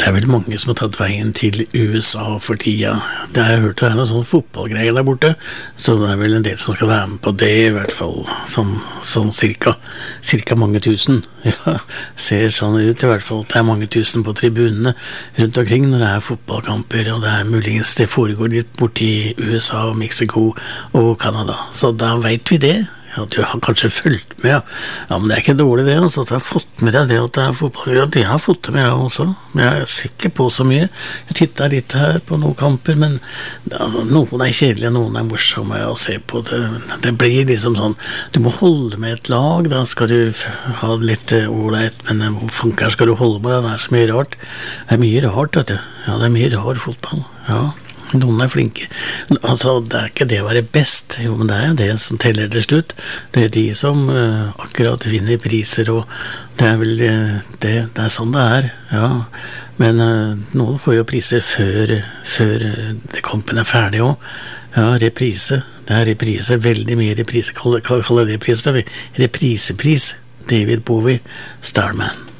Det vel mange som har tatt veien til USA for tida. Det har jeg hørt det noen sånn fotballgreier der borte, så det vel en del som skal være med på det, i hvert fall sånn cirka mange tusen. Ja, ser sånn ut i hvert fall. Det mange tusen på tribunene rundt omkring når det fotballkamper, og det muligens det foregår litt borti USA og Mexico og Canada. Så da vet vi det. Ja, du har kanskje fulgt med, ja. Ja, men det ikke dårlig det, altså, at du har fått med deg det at det fotball. Ja, det har jeg fått med jeg også, men jeg ser ikke på så mye. Jeg tittet litt her på noen kamper, men ja, noen kjedelige, noen morsomme å se på. Det blir liksom sånn, du må holde med et lag, da skal du ha litt ordentlig, men hvor fanker skal du holde med det? Det så mye rart. Det mye rart, vet du. Ja, det mye rar fotball, ja. Noen flinke. Altså, det ikke det å være best, jo, men det det som teller til slutt. Det de som akkurat vinner priser, og det vel det sånn det ja. Men noen får jo priser før det kampen ferdig også. Ja, reprise. Det reprise, veldig mye reprise. Kaller det priser, da vi. Reprisepris. David Bowie, Starman.